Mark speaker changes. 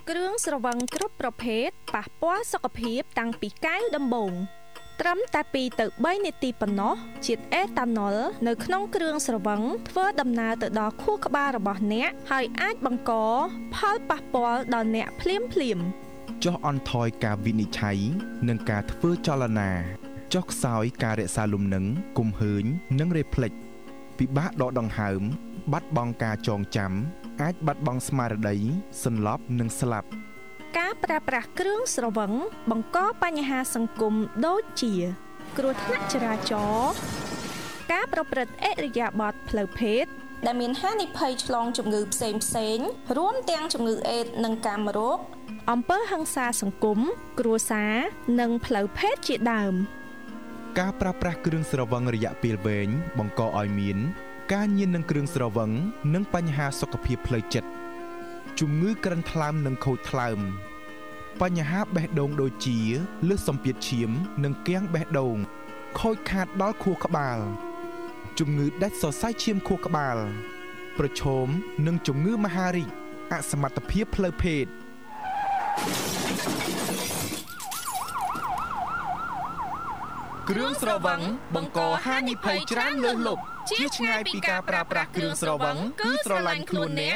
Speaker 1: គ្រឿងស្រវឹងគ្រប់ប្រភេទប៉ះពាល់សុខភាពតាំងពីកែវដំបូងត្រឹមតែ2ទៅ3នាទីប៉ុណ្ណោះជាតិអេតាណុលនៅក្នុងគ្រឿងស្រវឹងធ្វើដំណើរទៅដល់ខួរក្បាលរបស់អ្នកហើយអាចបង្កផលប៉ះពាល់ដល់អ្នកភ្លាមៗ
Speaker 2: ចុះអន់ថយការវិនិច្ឆ័យនិងការធ្វើចលនាចុះខ្សោយការរក្សាលំនឹងគំហើញនិងរេភ្លេចពិបាកដកដង្ហើមបាត់បង់ការចងចាំអាចបាត់បង់ស្មារតីសន្លប់និងស្លាប់
Speaker 1: ការប្រើប្រាស់គ្រឿងស្រវឹងបង្កបញ្ហាសង្គមដូចជាគ្រោះថ្នាក់ចរាចរណ៍ការប្រព្រឹត្តឥរិយាបថផ្លូវភេទដែលមានហានិភ័យឆ្លងជំងឺផ្សេងៗរួមទាំងជំងឺអេដនិងកាមរោគអំពើហិង្សាសង្គមគ្រួសារនិងផ្លូវភេទជាដើម
Speaker 2: ការប្រើប្រាស់គ្រឿងស្រវឹងរយៈពេលវែងបង្កឲ្យមានការញៀននឹងគ្រឿងស្រវឹងនិងបញ្ហាសុខភាពផ្លូវចិត្តជំងឺក្រិនថ្លើមនិងខូចថ្លើមបញ្ហាបេះដូងដូចជាលើសសម្ពាធឈាមនិងគាំងបេះដូងខូចខាតដល់ខួរក្បាលជំងឺដាច់សរសៃឈាមខួរក្បាលប្រឈមនឹងជំងឺមហារីកអសមត្ថភាពផ្លូវភេទគ្រឿងស្រវឹងបង្កហានិភ័យច្រើនលើសលប់ជាឆ្ងាយពីការប្រើប្រាស់គ្រឿងស្រវឹងគឺស្រឡាញ់ខ្លួនអ្នក